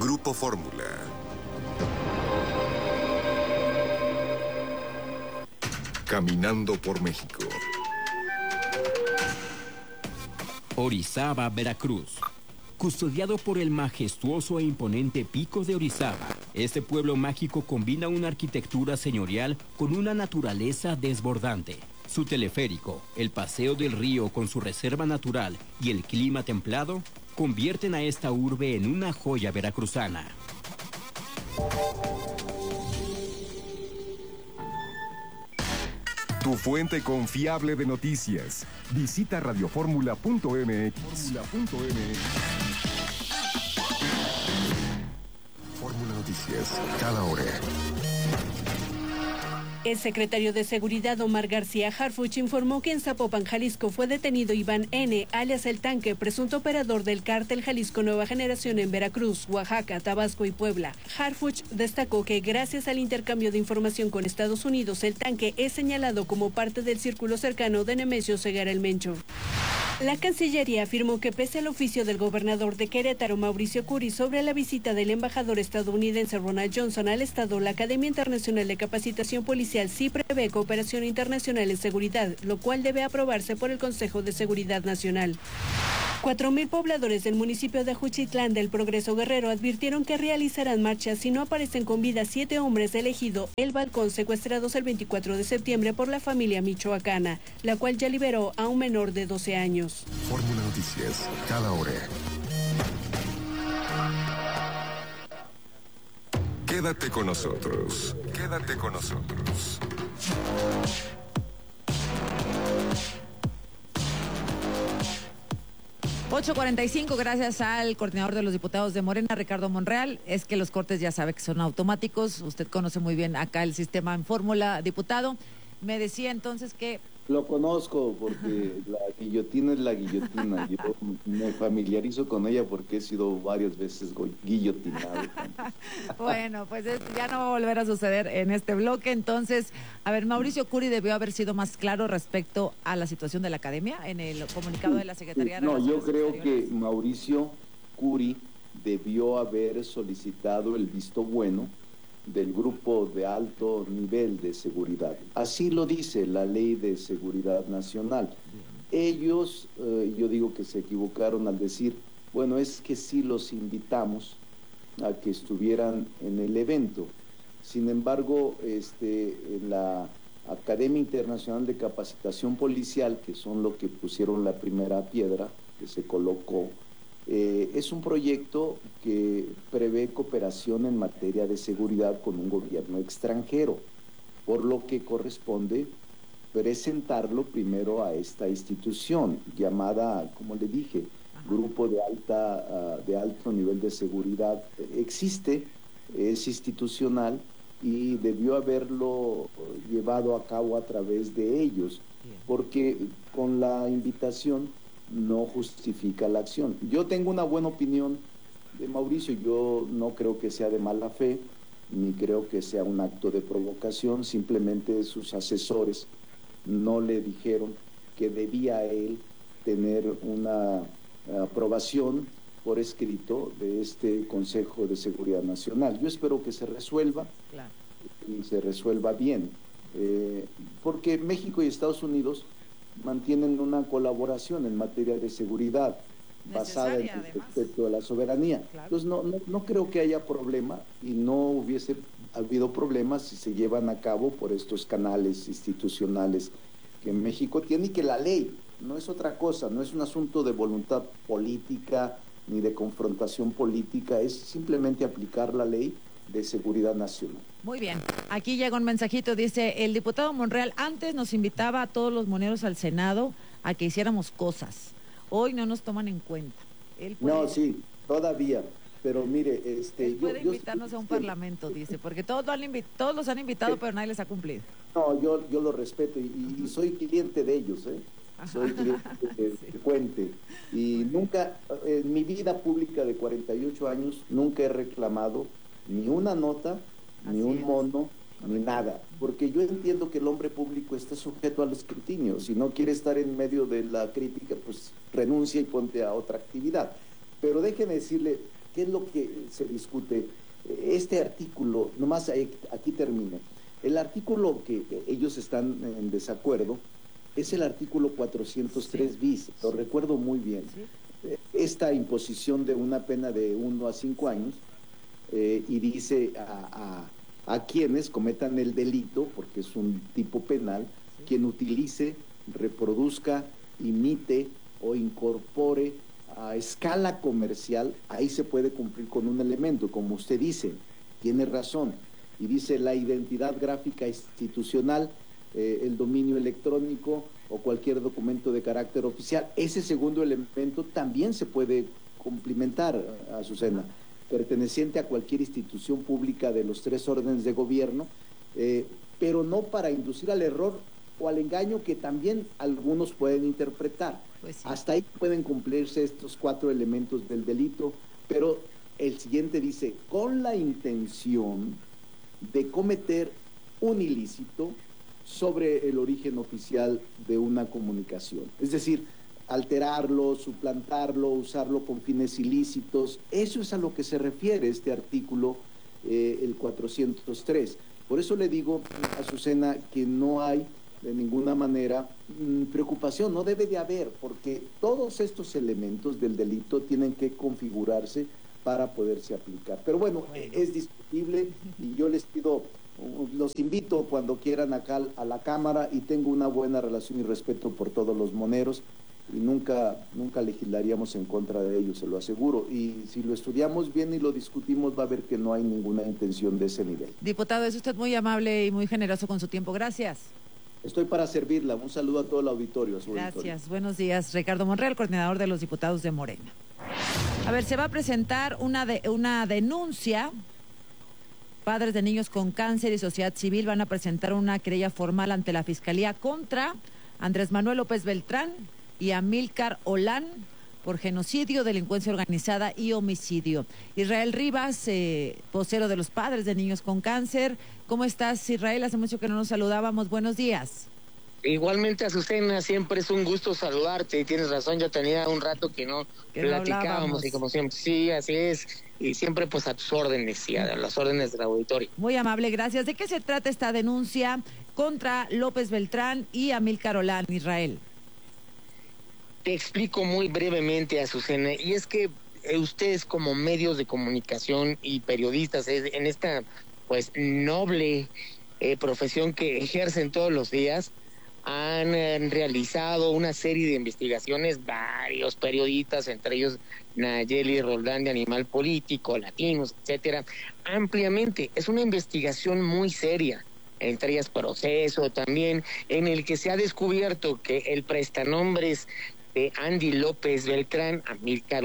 Grupo Fórmula. Caminando por México. Orizaba, Veracruz. Custodiado por el majestuoso e imponente Pico de Orizaba, este pueblo mágico combina una arquitectura señorial con una naturaleza desbordante. Su teleférico, el paseo del río con su reserva natural y el clima templado convierten a esta urbe en una joya veracruzana. Tu fuente confiable de noticias. Visita radioformula.mx. Fórmula Noticias, cada hora. El secretario de Seguridad Omar García Harfuch informó que en Zapopan, Jalisco, fue detenido Iván N., alias El Tanque, presunto operador del cártel Jalisco Nueva Generación en Veracruz, Oaxaca, Tabasco y Puebla. Harfuch destacó que gracias al intercambio de información con Estados Unidos, El Tanque es señalado como parte del círculo cercano de Nemesio Segarra el Mencho. La Cancillería afirmó que pese al oficio del gobernador de Querétaro, Mauricio Curi, sobre la visita del embajador estadounidense Ronald Johnson al Estado, la Academia Internacional de Capacitación Policial sí prevé cooperación internacional en seguridad, lo cual debe aprobarse por el Consejo de Seguridad Nacional. 4,000 pobladores del municipio de Juchitlán del Progreso Guerrero advirtieron que realizarán marchas si no aparecen con vida 7 hombres del ejido El Balcón secuestrados el 24 de septiembre por la familia michoacana, la cual ya liberó a un menor de 12 años. Fórmula Noticias, cada hora. Quédate con nosotros. Quédate con nosotros. $8:45, gracias al coordinador de los diputados de Morena, Ricardo Monreal. Es que los cortes ya sabe que son automáticos. Usted conoce muy bien acá el sistema en fórmula, diputado. Me decía entonces que... Lo conozco porque la guillotina es la guillotina. Yo me familiarizo con ella porque he sido varias veces guillotinado. Bueno, pues ya no va a volver a suceder en este bloque. Entonces, a ver, Mauricio Curi debió haber sido más claro respecto a la situación de la academia en el comunicado de la Secretaría de Relaciones Exteriores. No, yo creo que Mauricio Curi debió haber solicitado el visto bueno del grupo de alto nivel de seguridad. Así lo dice la Ley de Seguridad Nacional. Ellos, yo digo que se equivocaron al decir, bueno, es que sí los invitamos a que estuvieran en el evento. Sin embargo, en la Academia Internacional de Capacitación Policial, que son los que pusieron la primera piedra que se colocó, es un proyecto que prevé cooperación en materia de seguridad con un gobierno extranjero, por lo que corresponde presentarlo primero a esta institución llamada, como le dije, Grupo de alto nivel de seguridad. Existe, es institucional y debió haberlo llevado a cabo a través de ellos, porque con la invitación no justifica la acción. Yo tengo una buena opinión de Mauricio, yo no creo que sea de mala fe, ni creo que sea un acto de provocación, simplemente sus asesores no le dijeron que debía él tener una aprobación por escrito de este Consejo de Seguridad Nacional. Yo espero que se resuelva, claro, y se resuelva bien, porque México y Estados Unidos mantienen una colaboración en materia de seguridad basada en el respeto a la soberanía. Claro. Entonces no creo que haya problema y no hubiese habido problemas si se llevan a cabo por estos canales institucionales que México tiene y que la ley no es otra cosa, no es un asunto de voluntad política ni de confrontación política, es simplemente aplicar la ley de seguridad nacional. Muy bien, aquí llega un mensajito, dice, el diputado Monreal antes nos invitaba a todos los moneros al Senado a que hiciéramos cosas, hoy no nos toman en cuenta. Él puede... No, sí, todavía, pero mire, él puede invitarnos a un parlamento, dice, porque todos los han invitado, pero nadie les ha cumplido. No, yo lo respeto y soy cliente de ellos, soy cliente frecuente y nunca, en mi vida pública de 48 años, nunca he reclamado ni una nota, ni un mono, ni nada, porque yo entiendo que el hombre público está sujeto al escrutinio. Si no quiere estar en medio de la crítica, pues renuncia y ponte a otra actividad. Pero déjeme decirle ¿qué es lo que se discute? Este artículo, nomás aquí termino. El artículo que ellos están en desacuerdo es el artículo 403 bis, lo recuerdo muy bien. Esta imposición de una pena de 1 a 5 años y dice a quienes cometan el delito, porque es un tipo penal, quien utilice, reproduzca, imite o incorpore a escala comercial, ahí se puede cumplir con un elemento, como usted dice, tiene razón, y dice la identidad gráfica institucional, el dominio electrónico o cualquier documento de carácter oficial. Ese segundo elemento también se puede cumplimentar, Azucena, perteneciente a cualquier institución pública de los 3 órdenes de gobierno, pero no para inducir al error o al engaño que también algunos pueden interpretar. Pues sí. Hasta ahí pueden cumplirse estos 4 elementos del delito, pero el siguiente dice, con la intención de cometer un ilícito sobre el origen oficial de una comunicación. Es decir, alterarlo, suplantarlo, usarlo con fines ilícitos. Eso es a lo que se refiere este artículo, el 403. Por eso le digo, Azucena, que no hay de ninguna manera preocupación, no debe de haber, porque todos estos elementos del delito tienen que configurarse para poderse aplicar. Pero bueno, es discutible y yo les pido, los invito cuando quieran acá a la Cámara, y tengo una buena relación y respeto por todos los moneros y nunca legislaríamos en contra de ellos, se lo aseguro. Y si lo estudiamos bien y lo discutimos, va a ver que no hay ninguna intención de ese nivel. Diputado, es usted muy amable y muy generoso con su tiempo. Gracias. Estoy para servirla. Un saludo a todo el auditorio. Gracias. Buenos días. Ricardo Monreal, coordinador de los diputados de Morena. A ver, se va a presentar una denuncia. Padres de niños con cáncer y sociedad civil van a presentar una querella formal ante la Fiscalía contra Andrés Manuel López Beltrán y Amílcar Olán por genocidio, delincuencia organizada y homicidio. Israel Rivas, vocero de los padres de niños con cáncer. ¿Cómo estás, Israel? Hace mucho que no nos saludábamos. Buenos días. Igualmente, Azucena, siempre es un gusto saludarte. Tienes razón, ya tenía un rato que no platicábamos y como siempre, sí, así es. Y siempre pues a tus órdenes y a las órdenes del auditorio. Muy amable, gracias. ¿De qué se trata esta denuncia contra López Beltrán y Amílcar Olán, Israel? Te explico muy brevemente, Azucena, y es que ustedes como medios de comunicación y periodistas en esta pues noble profesión que ejercen todos los días, han realizado una serie de investigaciones, varios periodistas, entre ellos Nayeli Roldán de Animal Político, Latinos, etcétera, ampliamente. Es una investigación muy seria, entre ellas Proceso también, en el que se ha descubierto que el prestanombres de Andy López Beltrán, Amílcar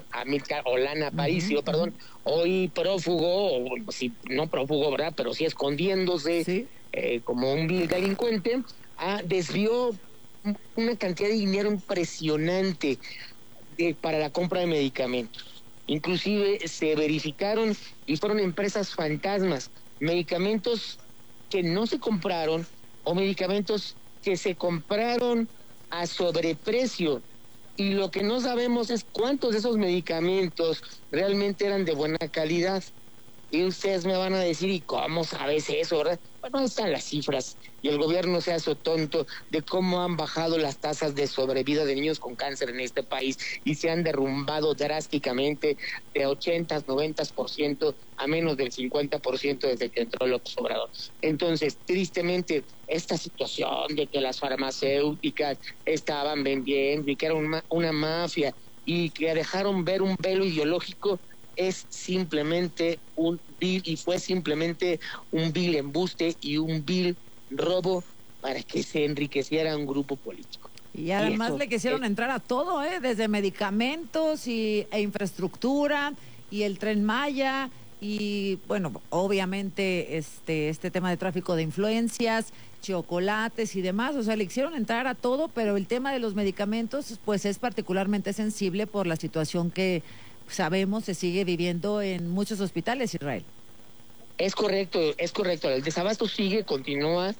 Olán Aparicio, hoy prófugo, o si no prófugo, ¿verdad?, pero sí escondiéndose, ¿sí? Como un vil delincuente, desvió una cantidad de dinero impresionante para la compra de medicamentos. Inclusive se verificaron y fueron empresas fantasmas, medicamentos que no se compraron o medicamentos que se compraron a sobreprecio, y lo que no sabemos es cuántos de esos medicamentos realmente eran de buena calidad. Y ustedes me van a decir, ¿y cómo sabes eso, verdad? Bueno, ahí están las cifras, y el gobierno se hace tonto de cómo han bajado las tasas de sobrevida de niños con cáncer en este país y se han derrumbado drásticamente de 80, 90% a menos del 50% desde que entró López Obrador. Entonces, tristemente, esta situación de que las farmacéuticas estaban vendiendo y que era una mafia y que dejaron ver un velo ideológico es simplemente fue simplemente un vil embuste y un vil robo para que se enriqueciera un grupo político. Y además le quisieron entrar a todo, desde medicamentos e infraestructura y el Tren Maya y bueno, obviamente este tema de tráfico de influencias, chocolates y demás, o sea, le quisieron entrar a todo, pero el tema de los medicamentos pues es particularmente sensible por la situación que sabemos se sigue viviendo en muchos hospitales, Israel. Es correcto, el desabasto sigue, continúa,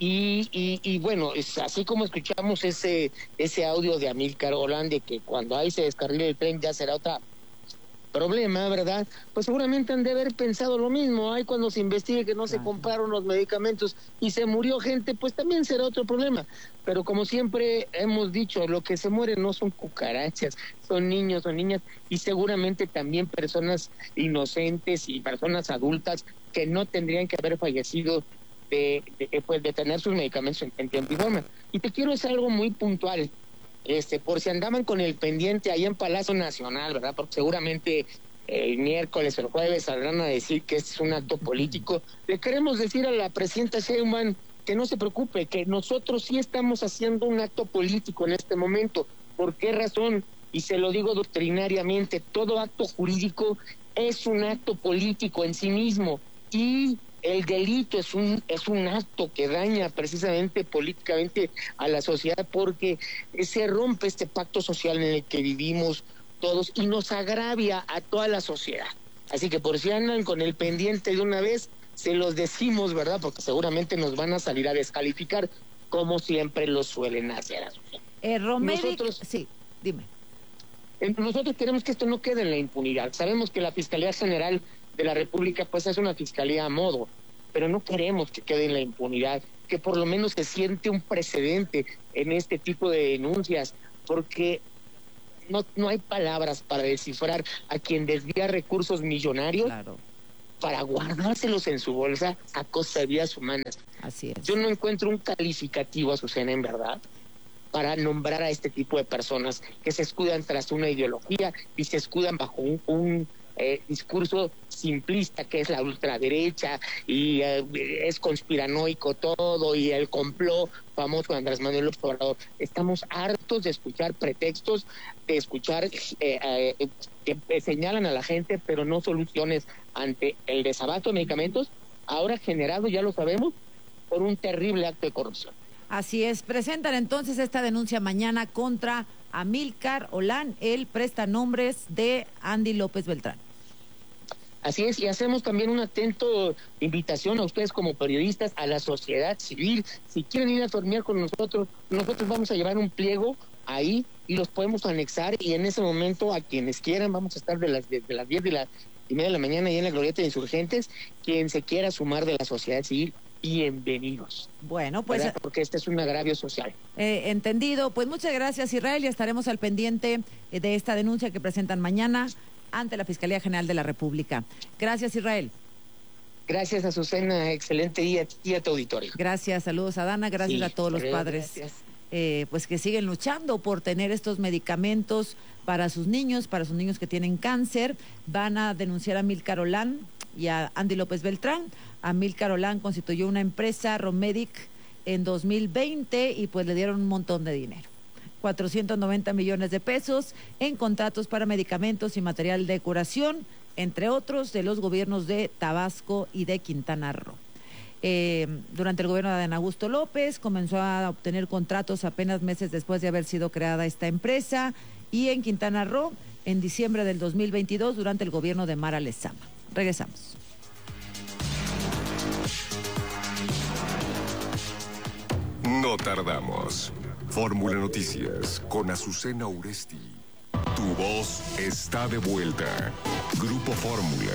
y bueno, es así como escuchamos ese audio de Amílcar Olán de que cuando ahí se descarrile el tren ya será problema, ¿verdad? Pues seguramente han de haber pensado lo mismo. Ay, cuando se investigue que no se compraron los medicamentos y se murió gente, pues también será otro problema. Pero como siempre hemos dicho, lo que se muere no son cucarachas, son niños, son niñas, y seguramente también personas inocentes y personas adultas que no tendrían que haber fallecido de tener sus medicamentos en tiempo y forma. Y te quiero decir algo muy puntual. Por si andaban con el pendiente ahí en Palacio Nacional, ¿verdad? Porque seguramente el miércoles o el jueves saldrán a decir que este es un acto político. Le queremos decir a la presidenta Sheinbaum que no se preocupe, que nosotros sí estamos haciendo un acto político en este momento. ¿Por qué razón? Y se lo digo doctrinariamente, todo acto jurídico es un acto político en sí mismo, y el delito es un acto que daña precisamente políticamente a la sociedad, porque se rompe este pacto social en el que vivimos todos y nos agravia a toda la sociedad. Así que por si andan con el pendiente de una vez, se los decimos, ¿verdad? Porque seguramente nos van a salir a descalificar, como siempre lo suelen hacer. Nosotros, sí, dime. Nosotros queremos que esto no quede en la impunidad. Sabemos que la Fiscalía General de la República pues es una fiscalía a modo, pero no queremos que quede en la impunidad, que por lo menos se siente un precedente en este tipo de denuncias, porque no hay palabras para descifrar a quien desvía recursos millonarios para guardárselos en su bolsa a costa de vidas humanas. Así es. Yo no encuentro un calificativo, Azucena, en verdad, para nombrar a este tipo de personas que se escudan tras una ideología y se escudan bajo un discurso simplista que es la ultraderecha y es conspiranoico todo y el complot famoso de Andrés Manuel López Obrador. Estamos hartos de escuchar pretextos, de escuchar que señalan a la gente, pero no soluciones ante el desabasto de medicamentos, ahora generado, ya lo sabemos, por un terrible acto de corrupción. Así es, presentan entonces esta denuncia mañana contra Amílcar Olán, el prestanombres de Andy López Beltrán. Así es, y hacemos también una atento invitación a ustedes como periodistas, a la sociedad civil. Si quieren ir a dormir con nosotros vamos a llevar un pliego ahí y los podemos anexar, y en ese momento a quienes quieran vamos a estar de las 10:30 de la mañana ahí en la Glorieta de Insurgentes. Quien se quiera sumar de la sociedad civil, bienvenidos. Bueno, pues ¿verdad? Porque este es un agravio social. Entendido. Pues muchas gracias, Israel, y estaremos al pendiente de esta denuncia que presentan mañana ante la Fiscalía General de la República. Gracias, Israel. Gracias, Azucena. Excelente día y a tu auditorio. Gracias, saludos a Dana, gracias a todos los padres pues que siguen luchando por tener estos medicamentos para sus niños que tienen cáncer. Van a denunciar a Amílcar Olán y a Andy López Beltrán. Amílcar Olán constituyó una empresa, Romedic, en 2020 y pues le dieron un montón de dinero. 490 millones de pesos en contratos para medicamentos y material de curación, entre otros de los gobiernos de Tabasco y de Quintana Roo. Durante el gobierno de Adán Augusto López comenzó a obtener contratos apenas meses después de haber sido creada esta empresa, y en Quintana Roo en diciembre del 2022 durante el gobierno de Mara Lezama. Regresamos. No tardamos. Fórmula Noticias con Azucena Uresti. Tu voz está de vuelta. Grupo Fórmula.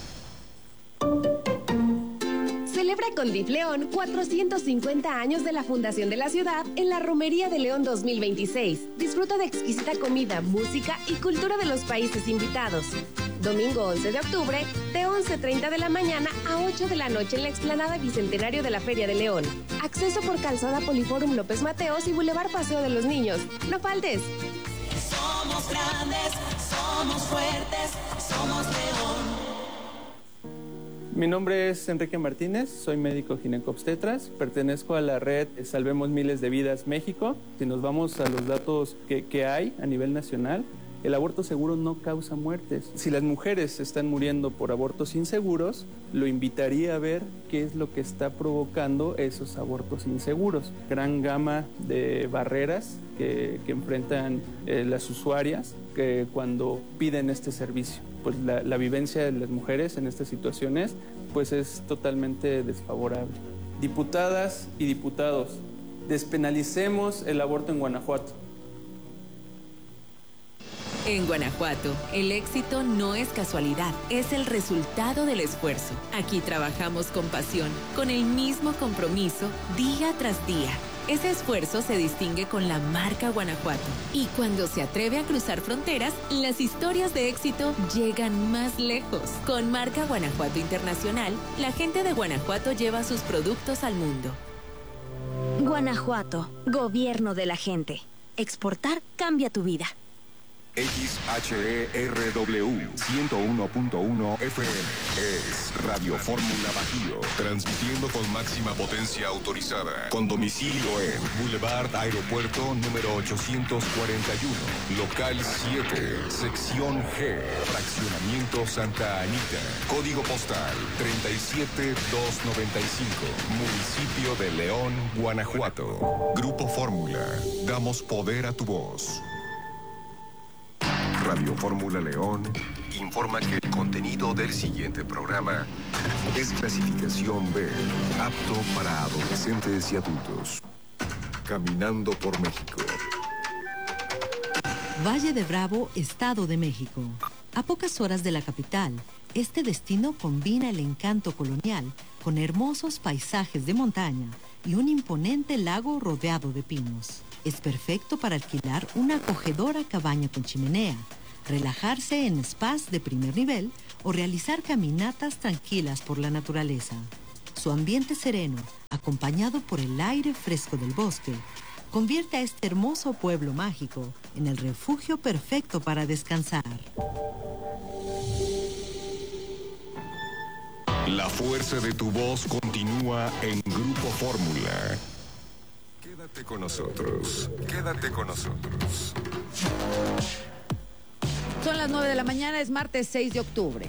Celebra con DIF León 450 años de la fundación de la ciudad en la Romería de León 2026. Disfruta de exquisita comida, música y cultura de los países invitados. Domingo 11 de octubre, de 11:30 de la mañana a 8 de la noche en la explanada Bicentenario de la Feria de León. Acceso por Calzada Poliforum López Mateos y Boulevard Paseo de los Niños. ¡No faltes! Somos grandes, somos fuertes, somos León. Mi nombre es Enrique Martínez, soy médico ginecobstetras, pertenezco a la red Salvemos Miles de Vidas México. Si nos vamos a los datos que hay a nivel nacional, el aborto seguro no causa muertes. Si las mujeres están muriendo por abortos inseguros, lo invitaría a ver qué es lo que está provocando esos abortos inseguros. Gran gama de barreras que enfrentan las usuarias que cuando piden este servicio. Pues la vivencia de las mujeres en estas situaciones pues es totalmente desfavorable. Diputadas y diputados, despenalicemos el aborto en Guanajuato. En Guanajuato, el éxito no es casualidad, es el resultado del esfuerzo. Aquí trabajamos con pasión, con el mismo compromiso, día tras día. Ese esfuerzo se distingue con la marca Guanajuato. Y cuando se atreve a cruzar fronteras, las historias de éxito llegan más lejos. Con marca Guanajuato Internacional, la gente de Guanajuato lleva sus productos al mundo. Guanajuato, gobierno de la gente. Exportar cambia tu vida. XHERW 101.1 FM es Radio Fórmula Bajío, transmitiendo con máxima potencia autorizada, con domicilio en Boulevard Aeropuerto número 841, local 7, sección G, fraccionamiento Santa Anita, código postal 37295, municipio de León, Guanajuato. Grupo Fórmula, damos poder a tu voz. Radio Fórmula León informa que el contenido del siguiente programa es clasificación B, apto para adolescentes y adultos. Caminando por México. Valle de Bravo, Estado de México. A pocas horas de la capital, este destino combina el encanto colonial con hermosos paisajes de montaña y un imponente lago rodeado de pinos. Es perfecto para alquilar una acogedora cabaña con chimenea, relajarse en spas de primer nivel o realizar caminatas tranquilas por la naturaleza. Su ambiente sereno, acompañado por el aire fresco del bosque, convierte a este hermoso pueblo mágico en el refugio perfecto para descansar. La fuerza de tu voz continúa en Grupo Fórmula. Quédate con nosotros, quédate con nosotros. Son las 9 de la mañana, es martes 6 de octubre.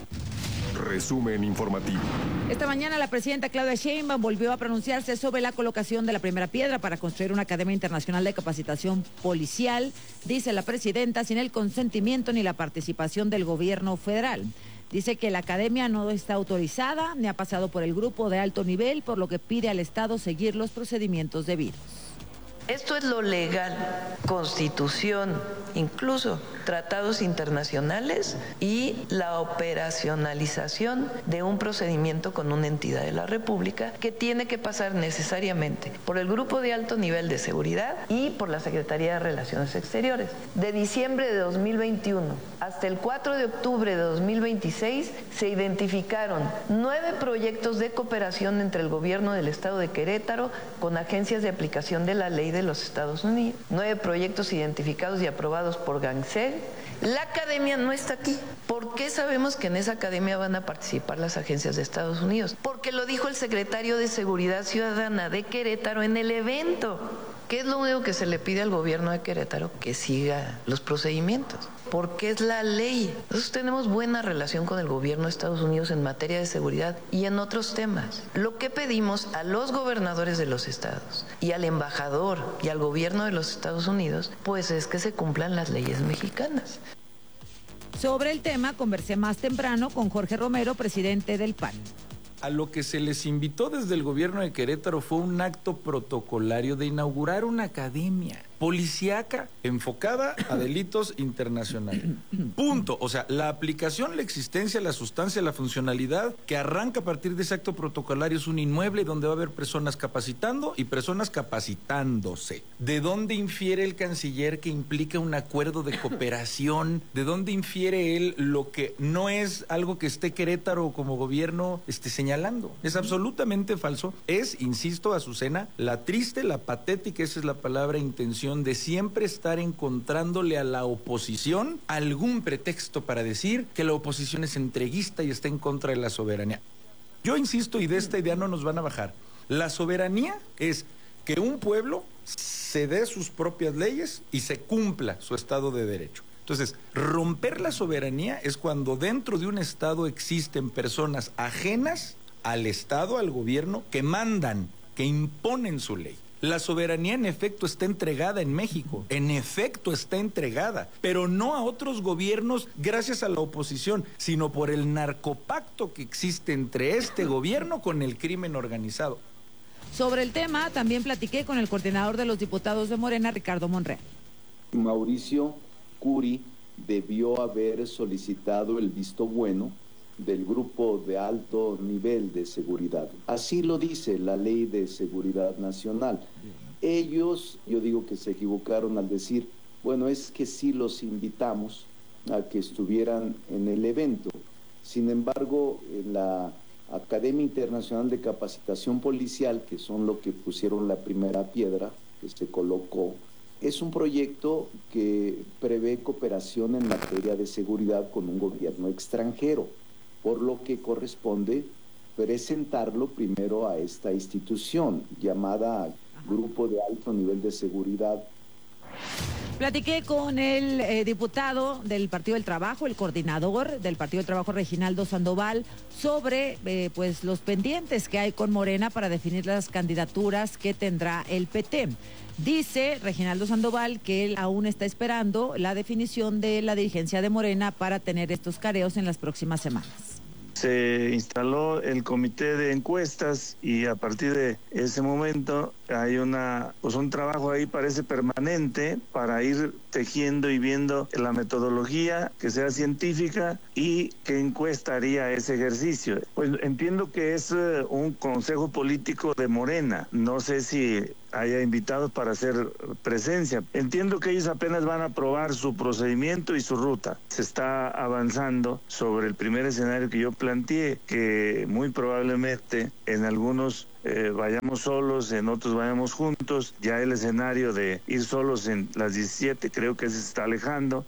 Resumen informativo. Esta mañana la presidenta Claudia Sheinbaum volvió a pronunciarse sobre la colocación de la primera piedra para construir una Academia Internacional de Capacitación Policial, dice la presidenta, sin el consentimiento ni la participación del gobierno federal. Dice que la academia no está autorizada ni ha pasado por el grupo de alto nivel, por lo que pide al Estado seguir los procedimientos debidos. Esto es lo legal, Constitución, incluso tratados internacionales y la operacionalización de un procedimiento con una entidad de la República que tiene que pasar necesariamente por el Grupo de Alto Nivel de Seguridad y por la Secretaría de Relaciones Exteriores. De diciembre de 2021 hasta el 4 de octubre de 2026 se identificaron 9 proyectos de cooperación entre el gobierno del Estado de Querétaro con agencias de aplicación de la ley de los Estados Unidos, 9 proyectos identificados y aprobados por Gansel. La academia no está aquí. ¿Por qué sabemos que en esa academia van a participar las agencias de Estados Unidos? Porque lo dijo el secretario de Seguridad Ciudadana de Querétaro en el evento. ¿Qué es lo único que se le pide al gobierno de Querétaro? Que siga los procedimientos, porque es la ley. Nosotros tenemos buena relación con el gobierno de Estados Unidos en materia de seguridad y en otros temas. Lo que pedimos a los gobernadores de los estados y al embajador y al gobierno de los Estados Unidos, pues es que se cumplan las leyes mexicanas. Sobre el tema conversé más temprano con Jorge Romero, presidente del PAN. A lo que se les invitó desde el gobierno de Querétaro fue un acto protocolario de inaugurar una academia policíaca enfocada a delitos internacionales. Punto. O sea, la aplicación, la existencia, la sustancia, la funcionalidad que arranca a partir de ese acto protocolario es un inmueble donde va a haber personas capacitando y personas capacitándose. ¿De dónde infiere el canciller que implica un acuerdo de cooperación? ¿De dónde infiere él lo que no es algo que esté Querétaro como gobierno señalando? Es absolutamente falso. Es, insisto, Azucena, la triste, la patética, esa es la palabra, intención de siempre estar encontrándole a la oposición algún pretexto para decir que la oposición es entreguista y está en contra de la soberanía. Yo insisto, y de esta idea no nos van a bajar. La soberanía es que un pueblo se dé sus propias leyes y se cumpla su Estado de Derecho. Entonces, romper la soberanía es cuando dentro de un Estado existen personas ajenas al Estado, al gobierno, que mandan, que imponen su ley. La soberanía en efecto está entregada en México, en efecto está entregada, pero no a otros gobiernos gracias a la oposición, sino por el narcopacto que existe entre este gobierno con el crimen organizado. Sobre el tema, también platiqué con el coordinador de los diputados de Morena, Ricardo Monreal. Mauricio Curi debió haber solicitado el visto bueno del grupo de alto nivel de seguridad. Así lo dice la Ley de Seguridad Nacional. Ellos, yo digo que se equivocaron al decir, bueno, es que sí los invitamos a que estuvieran en el evento. Sin embargo, en la Academia Internacional de Capacitación Policial, que son lo que pusieron la primera piedra que se colocó, es un proyecto que prevé cooperación en materia de seguridad con un gobierno extranjero, por lo que corresponde presentarlo primero a esta institución llamada Grupo de Alto Nivel de Seguridad. Platiqué con el diputado del Partido del Trabajo, el coordinador del Partido del Trabajo, Reginaldo Sandoval, sobre pues los pendientes que hay con Morena para definir las candidaturas que tendrá el PT. Dice Reginaldo Sandoval que él aún está esperando la definición de la dirigencia de Morena para tener estos careos en las próximas semanas. Se instaló el comité de encuestas y a partir de ese momento hay un trabajo ahí parece permanente para ir tejiendo y viendo la metodología que sea científica y qué encuesta haría ese ejercicio. Pues entiendo que es un consejo político de Morena, no sé si haya invitados para hacer presencia. Entiendo que ellos apenas van a aprobar su procedimiento y su ruta. Se está avanzando sobre el primer escenario que yo planteé, que muy probablemente en algunos vayamos solos, en otros vayamos juntos. Ya el escenario de ir solos en las 17 creo que se está alejando.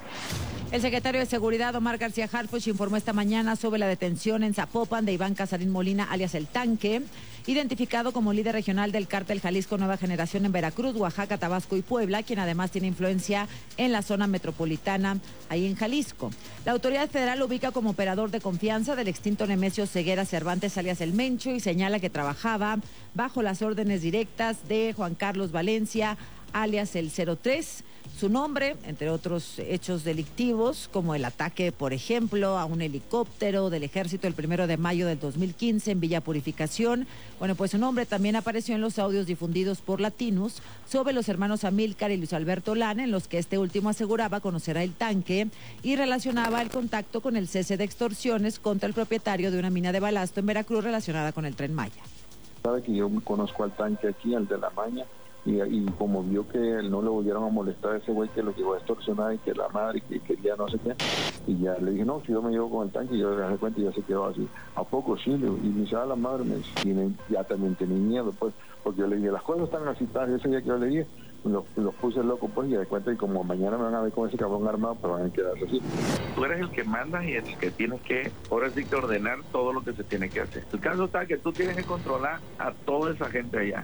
El secretario de Seguridad, Omar García Harfuch, informó esta mañana sobre la detención en Zapopan de Iván Casarín Molina, alias El Tanque, identificado como líder regional del cártel Jalisco Nueva Generación en Veracruz, Oaxaca, Tabasco y Puebla, quien además tiene influencia en la zona metropolitana, ahí en Jalisco. La autoridad federal lo ubica como operador de confianza del extinto Nemesio Ceguera Cervantes, alias El Mencho, y señala que trabajaba bajo las órdenes directas de Juan Carlos Valencia, alias El 03. Su nombre, entre otros hechos delictivos, como el ataque, por ejemplo, a un helicóptero del Ejército el 1 de mayo del 2015 en Villa Purificación. Bueno, pues su nombre también apareció en los audios difundidos por Latinus sobre los hermanos Amílcar y Luis Alberto Lana, en los que este último aseguraba conocer a El Tanque y relacionaba el contacto con el cese de extorsiones contra el propietario de una mina de balasto en Veracruz relacionada con el Tren Maya. Sabe que yo conozco al Tanque aquí, al de la Maña. Y como vio que no le volvieron a molestar a ese güey que lo llevó a extorsionar y que la madre que quería no sé qué, y ya le dije, no, si yo me llevo con El Tanque, y yo le dejé cuenta y ya se quedó así. ¿A poco sí? Y me dice, la madre, me dice, ya también tenía miedo, pues, porque yo le dije, las cosas están así, ese día que yo le dije, los puse loco, pues, y de cuenta, y como mañana me van a ver con ese cabrón armado, pero van a quedarse así. Tú eres el que manda y el que tiene que, ahora sí que ordenar todo lo que se tiene que hacer. El caso está que tú tienes que controlar a toda esa gente allá.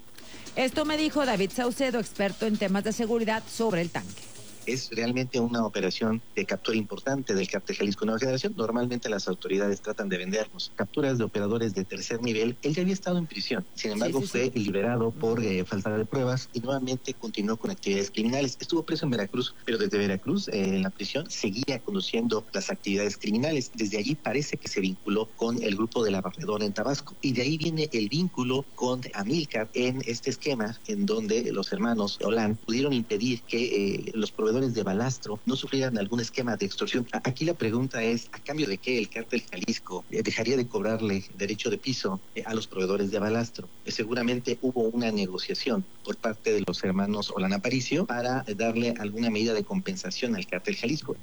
Esto me dijo David Saucedo, experto en temas de seguridad, sobre El Tanque. Es realmente una operación de captura importante del cártel Jalisco Nueva Generación. Normalmente las autoridades tratan de vendernos capturas de operadores de tercer nivel. Él ya había estado en prisión, sin embargo fue liberado por falta de pruebas y nuevamente continuó con actividades criminales. Estuvo preso en Veracruz, pero desde Veracruz, en la prisión, seguía conduciendo las actividades criminales. Desde allí parece que se vinculó con el grupo de la Barredora en Tabasco, y de ahí viene el vínculo con Amílcar en este esquema en donde los hermanos Olán pudieron impedir que los proveedores de balastro no sufrieran algún esquema de extorsión. Aquí la pregunta es, ¿a cambio de qué el cártel Jalisco dejaría de cobrarle derecho de piso a los proveedores de balastro? Seguramente hubo una negociación por parte de los hermanos Olán Aparicio para darle alguna medida de compensación al cártel Jalisco.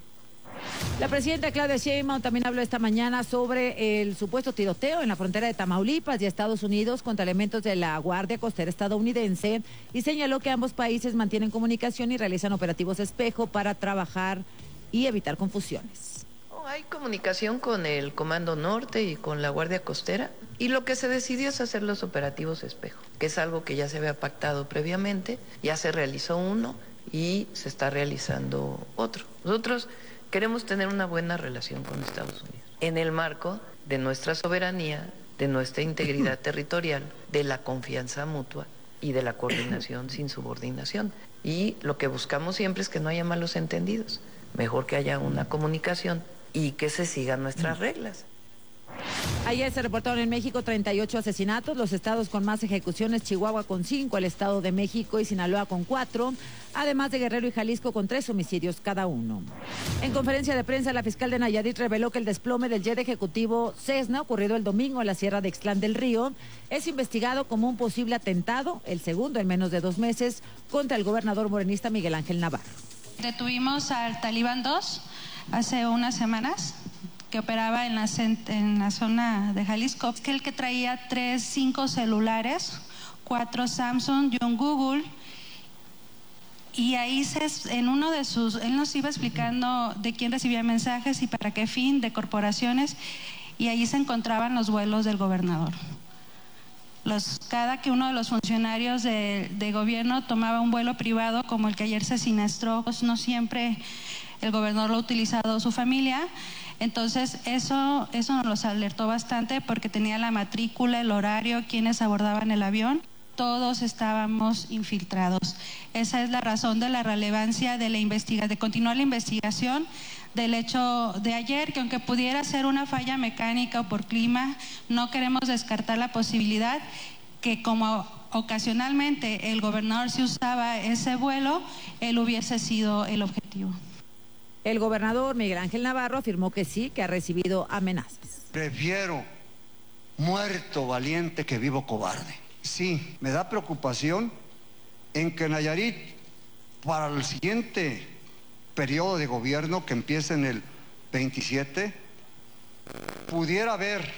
La presidenta Claudia Sheinbaum también habló esta mañana sobre el supuesto tiroteo en la frontera de Tamaulipas y Estados Unidos contra elementos de la Guardia Costera estadounidense, y señaló que ambos países mantienen comunicación y realizan operativos espejo para trabajar y evitar confusiones. Hay comunicación con el Comando Norte y con la Guardia Costera, y lo que se decidió es hacer los operativos espejo, que es algo que ya se había pactado previamente. Ya se realizó uno y se está realizando otro. Nosotros queremos tener una buena relación con Estados Unidos, en el marco de nuestra soberanía, de nuestra integridad territorial, de la confianza mutua y de la coordinación sin subordinación. Y lo que buscamos siempre es que no haya malos entendidos. Mejor que haya una comunicación y que se sigan nuestras reglas. Ayer se reportaron en México 38 asesinatos, los estados con más ejecuciones, Chihuahua con 5, el Estado de México y Sinaloa con 4, además de Guerrero y Jalisco con 3 homicidios cada uno. En conferencia de prensa, la fiscal de Nayarit reveló que el desplome del jet ejecutivo Cessna, ocurrido el domingo en la Sierra de Ixtlán del Río, es investigado como un posible atentado, el segundo en menos de 2 meses, contra el gobernador morenista Miguel Ángel Navarro. Detuvimos al Talibán 2 hace unas semanas, que operaba en la zona de Jalisco, que el que traía 5 celulares, 4 Samsung y un Google, y ahí en uno de sus, él nos iba explicando de quién recibía mensajes y para qué fin, de corporaciones, y ahí se encontraban los vuelos del gobernador. Cada que uno de los funcionarios de gobierno tomaba un vuelo privado, como el que ayer se siniestró, pues no siempre el gobernador lo ha utilizado su familia. Entonces eso nos los alertó bastante porque tenía la matrícula, el horario, quienes abordaban el avión. Todos estábamos infiltrados. Esa es la razón de la relevancia de continuar la investigación del hecho de ayer, que aunque pudiera ser una falla mecánica o por clima, no queremos descartar la posibilidad que como ocasionalmente el gobernador se usaba ese vuelo, él hubiese sido el objetivo. El gobernador Miguel Ángel Navarro afirmó que sí, que ha recibido amenazas. Prefiero muerto valiente que vivo cobarde. Sí, me da preocupación en que Nayarit, para el siguiente periodo de gobierno que empieza en el 27, pudiera haber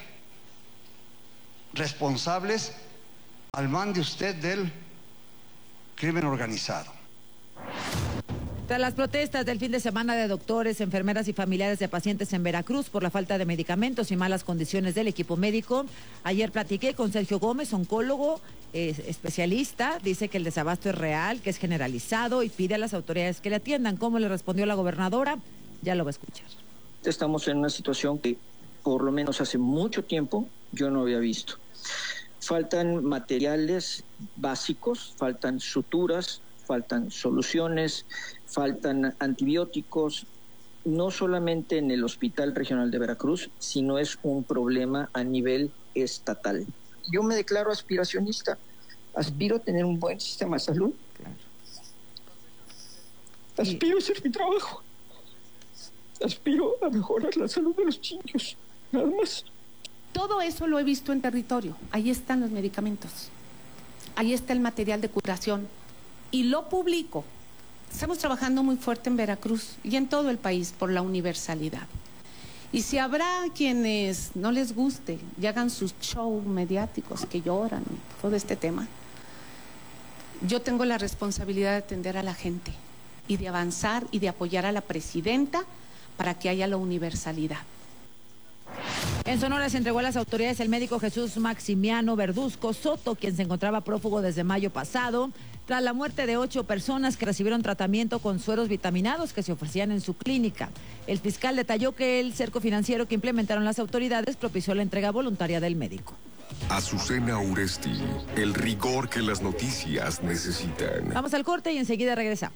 responsables al mando de usted del crimen organizado. Tras las protestas del fin de semana de doctores, enfermeras y familiares de pacientes en Veracruz por la falta de medicamentos y malas condiciones del equipo médico, ayer platiqué con Sergio Gómez, oncólogo, especialista. Dice que el desabasto es real, que es generalizado y pide a las autoridades que le atiendan. ¿Cómo le respondió la gobernadora? Ya lo va a escuchar. Estamos en una situación que por lo menos hace mucho tiempo yo no había visto. Faltan materiales básicos, faltan suturas, faltan soluciones, faltan antibióticos, no solamente en el Hospital Regional de Veracruz, sino es un problema a nivel estatal. Yo me declaro aspiracionista, aspiro a tener un buen sistema de salud, aspiro a hacer mi trabajo, aspiro a mejorar la salud de los niños, nada más. Todo eso lo he visto en territorio, ahí están los medicamentos, ahí está el material de curación, y lo publico. Estamos trabajando muy fuerte en Veracruz y en todo el país por la universalidad. Y si habrá quienes no les guste y hagan sus shows mediáticos que lloran todo este tema, yo tengo la responsabilidad de atender a la gente y de avanzar y de apoyar a la presidenta para que haya la universalidad. En Sonora se entregó a las autoridades el médico Jesús Maximiano Verduzco Soto, quien se encontraba prófugo desde mayo pasado, tras la muerte de 8 personas que recibieron tratamiento con sueros vitaminados que se ofrecían en su clínica. El fiscal detalló que el cerco financiero que implementaron las autoridades propició la entrega voluntaria del médico. Azucena Uresti, el rigor que las noticias necesitan. Vamos al corte y enseguida regresamos.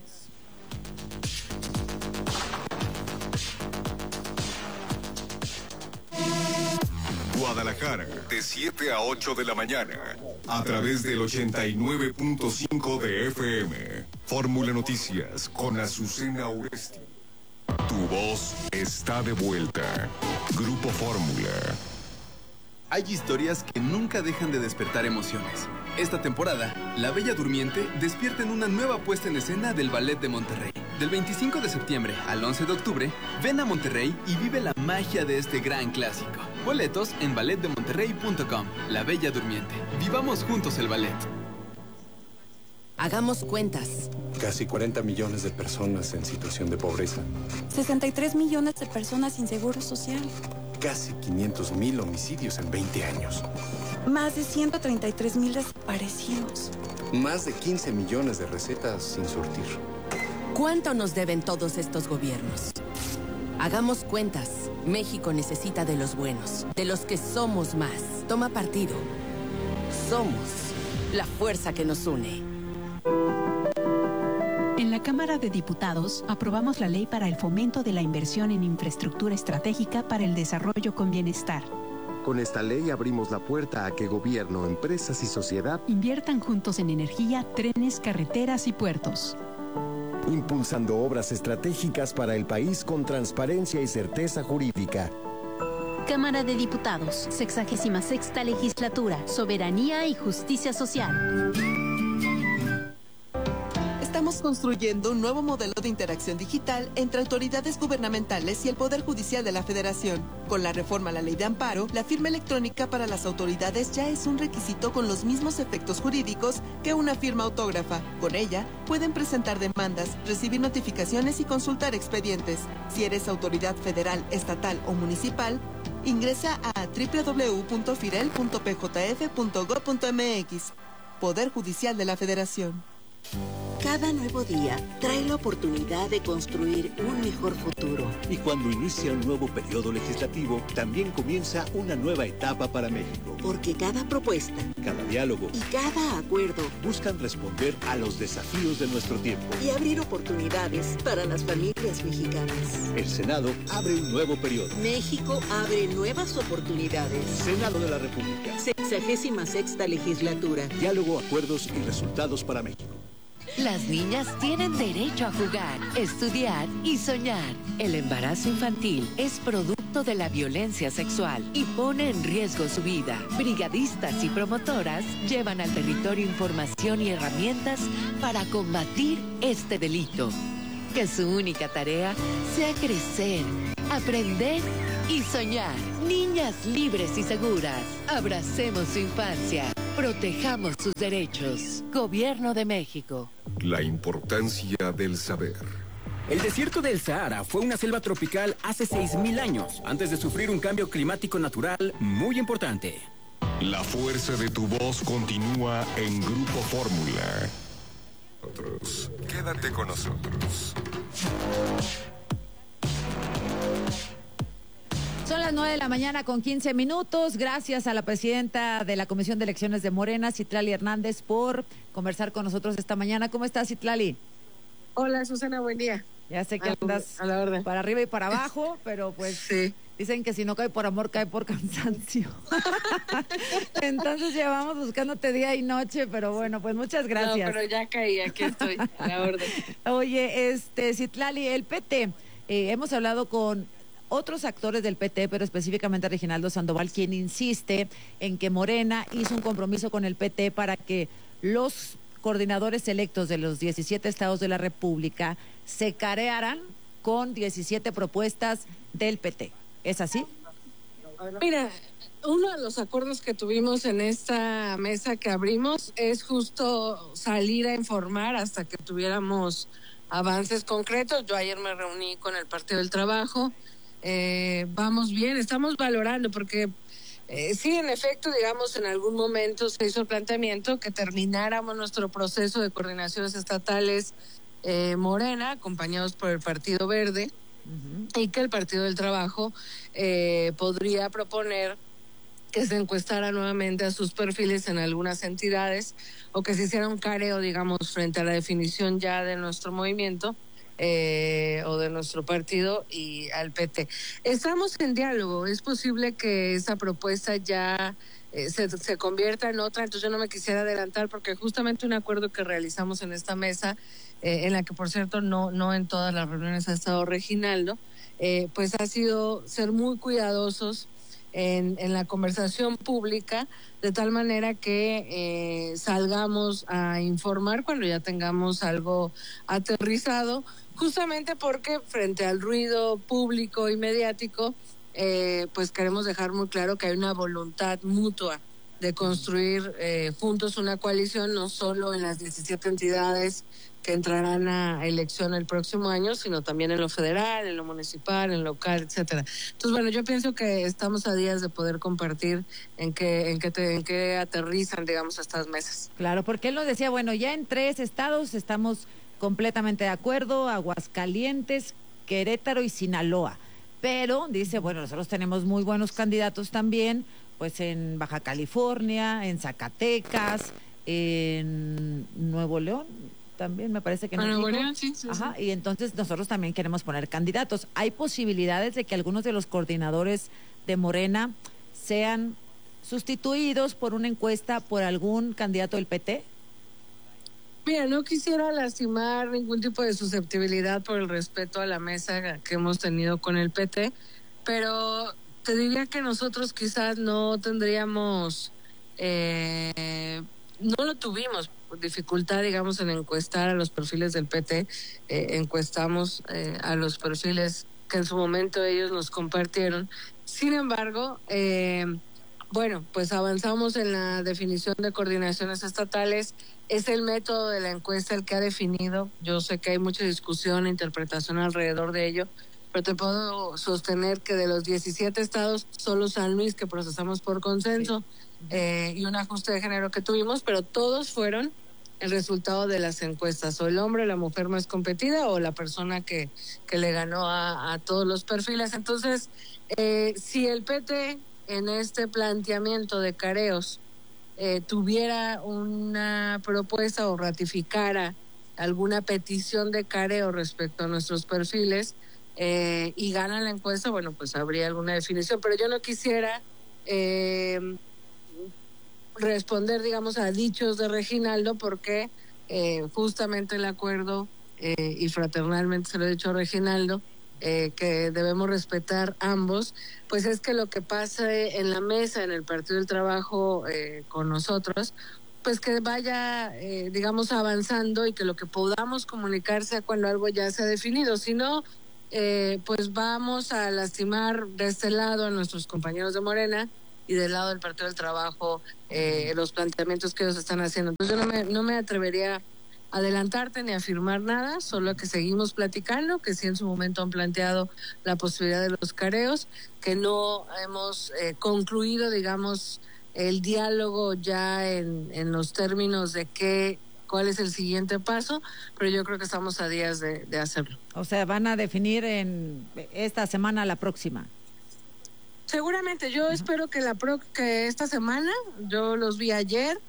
Guadalajara, de 7 a 8 de la mañana, a través del 89.5 de FM. Fórmula Noticias con Azucena Uresti. Tu voz está de vuelta. Grupo Fórmula. Hay historias que nunca dejan de despertar emociones. Esta temporada, La Bella Durmiente despierta en una nueva puesta en escena del Ballet de Monterrey. Del 25 de septiembre al 11 de octubre, ven a Monterrey y vive la magia de este gran clásico. Boletos en balletdemonterrey.com. La Bella Durmiente. Vivamos juntos el ballet. Hagamos cuentas. Casi 40 millones de personas en situación de pobreza. 63 millones de personas sin seguro social. Casi 500,000 homicidios en 20 años. Más de 133,000 desaparecidos. Más de 15 millones de recetas sin surtir. ¿Cuánto nos deben todos estos gobiernos? Hagamos cuentas. México necesita de los buenos, de los que somos más. Toma partido. Somos la fuerza que nos une. En la Cámara de Diputados aprobamos la ley para el fomento de la inversión en infraestructura estratégica para el desarrollo con bienestar. Con esta ley abrimos la puerta a que gobierno, empresas y sociedad inviertan juntos en energía, trenes, carreteras y puertos. Impulsando obras estratégicas para el país con transparencia y certeza jurídica. Cámara de Diputados, 66ª Legislatura, Soberanía y Justicia Social. Estamos construyendo un nuevo modelo de interacción digital entre autoridades gubernamentales y el Poder Judicial de la Federación. Con la reforma a la Ley de Amparo, la firma electrónica para las autoridades ya es un requisito con los mismos efectos jurídicos que una firma autógrafa. Con ella, pueden presentar demandas, recibir notificaciones y consultar expedientes. Si eres autoridad federal, estatal o municipal, ingresa a www.firel.pjf.gov.mx. Poder Judicial de la Federación. Cada nuevo día trae la oportunidad de construir un mejor futuro. Y cuando inicia un nuevo periodo legislativo, también comienza una nueva etapa para México. Porque cada propuesta, cada diálogo y cada acuerdo buscan responder a los desafíos de nuestro tiempo y abrir oportunidades para las familias mexicanas. El Senado abre un nuevo periodo. México abre nuevas oportunidades. Senado de la República. 66ª Legislatura. Diálogo, acuerdos y resultados para México. Las niñas tienen derecho a jugar, estudiar y soñar. El embarazo infantil es producto de la violencia sexual y pone en riesgo su vida. Brigadistas y promotoras llevan al territorio información y herramientas para combatir este delito. Que su única tarea sea crecer, aprender y soñar. Niñas libres y seguras. Abracemos su infancia. Protejamos sus derechos. Gobierno de México. La importancia del saber. El desierto del Sahara fue una selva tropical hace 6.000 años, antes de sufrir un cambio climático natural muy importante. La fuerza de tu voz continúa en Grupo Fórmula. Quédate con nosotros. Son las 9 de la mañana con 15 minutos. Gracias a la presidenta de la Comisión de Elecciones de Morena, Citlali Hernández, por conversar con nosotros esta mañana. ¿Cómo estás, Citlali? Hola, Susana, buen día. Ya sé que andas a la orden, para arriba y para abajo, pero pues sí. Dicen que si no cae por amor, cae por cansancio. Entonces llevamos buscándote día y noche, pero bueno, pues muchas gracias. No, pero ya caí, aquí estoy, a la orden. Oye, Citlali, el PT, hemos hablado con otros actores del PT, pero específicamente Reginaldo Sandoval, quien insiste en que Morena hizo un compromiso con el PT para que los coordinadores electos de los 17 estados de la República se carearan con 17 propuestas del PT. ¿Es así? Mira, uno de los acuerdos que tuvimos en esta mesa que abrimos es justo salir a informar hasta que tuviéramos avances concretos. Yo ayer me reuní con el Partido del Trabajo. Vamos bien, estamos valorando porque sí, en efecto, digamos, en algún momento se hizo el planteamiento que termináramos nuestro proceso de coordinaciones estatales Morena, acompañados por el Partido Verde, y que el Partido del Trabajo podría proponer que se encuestara nuevamente a sus perfiles en algunas entidades o que se hiciera un careo, digamos, frente a la definición ya de nuestro movimiento o de nuestro partido y al PT. Estamos en diálogo, es posible que esa propuesta ya se convierta en otra, entonces yo no me quisiera adelantar porque justamente un acuerdo que realizamos en esta mesa, en la que por cierto no en todas las reuniones ha estado Reginaldo, pues ha sido ser muy cuidadosos en la conversación pública, de tal manera que salgamos a informar cuando ya tengamos algo aterrizado, justamente porque frente al ruido público y mediático, pues queremos dejar muy claro que hay una voluntad mutua de construir juntos una coalición, no solo en las 17 entidades que entrarán a elección el próximo año, sino también en lo federal, en lo municipal, en lo local, etcétera. Entonces, bueno, yo pienso que estamos a días de poder compartir en qué aterrizan, digamos, estas mesas. Claro, porque él nos decía, bueno, ya en 3 estados estamos completamente de acuerdo, Aguascalientes, Querétaro y Sinaloa. Pero, dice, bueno, nosotros tenemos muy buenos candidatos también, pues en Baja California, en Zacatecas, en Nuevo León, también me parece que Nuevo León, sí. Ajá, y entonces nosotros también queremos poner candidatos. ¿Hay posibilidades de que algunos de los coordinadores de Morena sean sustituidos por una encuesta por algún candidato del PT? Mira, no quisiera lastimar ningún tipo de susceptibilidad por el respeto a la mesa que hemos tenido con el PT, pero te diría que nosotros quizás no tendríamos, no lo tuvimos dificultad, digamos, en encuestar a los perfiles del PT. Encuestamos a los perfiles que en su momento ellos nos compartieron. Sin embargo, bueno, pues avanzamos en la definición de coordinaciones estatales. Es el método de la encuesta el que ha definido. Yo sé que hay mucha discusión e interpretación alrededor de ello, pero te puedo sostener que de los 17 estados, solo San Luis, que procesamos por consenso, y un ajuste de género que tuvimos, pero todos fueron el resultado de las encuestas, o el hombre, la mujer más competida, o la persona que le ganó a todos los perfiles. Entonces, si el PT en este planteamiento de careos tuviera una propuesta o ratificara alguna petición de careo respecto a nuestros perfiles y gana la encuesta, bueno, pues habría alguna definición, pero yo no quisiera responder, digamos, a dichos de Reginaldo, porque justamente el acuerdo, y fraternalmente se lo he dicho a Reginaldo, que debemos respetar ambos, pues es que lo que pasa en la mesa, en el Partido del Trabajo con nosotros, pues que vaya, digamos, avanzando, y que lo que podamos comunicar sea cuando algo ya se ha definido. Si no, pues vamos a lastimar de este lado a nuestros compañeros de Morena, y del lado del Partido del Trabajo los planteamientos que ellos están haciendo. Entonces yo no me atrevería a adelantarte ni a afirmar nada, solo que seguimos platicando, que sí en su momento han planteado la posibilidad de los careos, que no hemos concluido, digamos, el diálogo ya en los términos de cuál es el siguiente paso, pero yo creo que estamos a días de hacerlo. O sea, van a definir en esta semana, la próxima. Seguramente, yo espero que que esta semana, yo los vi ayer,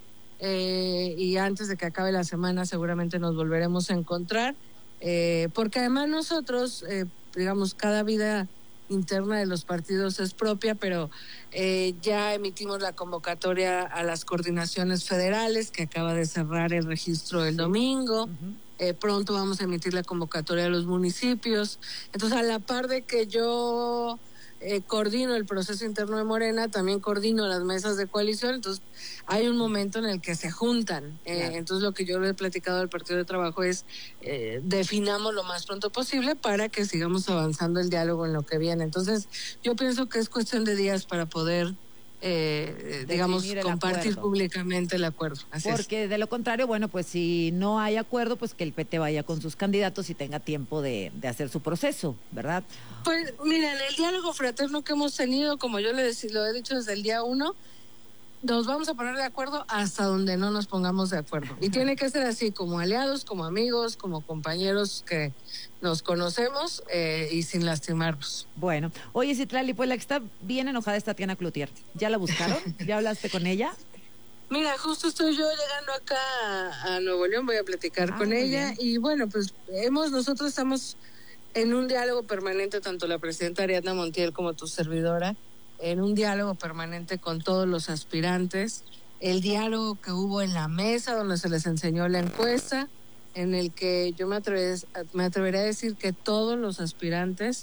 y antes de que acabe la semana seguramente nos volveremos a encontrar, porque además nosotros, digamos, cada vida interna de los partidos es propia, pero ya emitimos la convocatoria a las coordinaciones federales, que acaba de cerrar el registro el domingo. Pronto vamos a emitir la convocatoria a los municipios. Entonces, a la par de que yo coordino el proceso interno de Morena, también coordino las mesas de coalición. Entonces hay un momento en el que se juntan. Claro. Entonces lo que yo le he platicado al Partido de Trabajo es definamos lo más pronto posible para que sigamos avanzando el diálogo en lo que viene. Entonces yo pienso que es cuestión de días para poder digamos, compartir públicamente el acuerdo. Así porque es. De lo contrario, bueno, pues si no hay acuerdo, pues que el PT vaya con sus candidatos y tenga tiempo de hacer su proceso, ¿verdad? Pues mira, en el diálogo fraterno que hemos tenido, como yo lo he dicho desde el día 1, nos vamos a poner de acuerdo hasta donde no nos pongamos de acuerdo. Y tiene que ser así, como aliados, como amigos, como compañeros que nos conocemos, y sin lastimarnos. Bueno, oye, Citlali, pues la que está bien enojada es Tatiana Cloutier. ¿Ya la buscaron? ¿Ya hablaste con ella? Mira, justo estoy yo llegando acá a Nuevo León, voy a platicar con ella. Bien. Y bueno, pues nosotros estamos en un diálogo permanente, tanto la presidenta Ariadna Montiel como tu servidora, en un diálogo permanente con todos los aspirantes. El diálogo que hubo en la mesa donde se les enseñó la encuesta, en el que yo me atrevería a decir que todos los aspirantes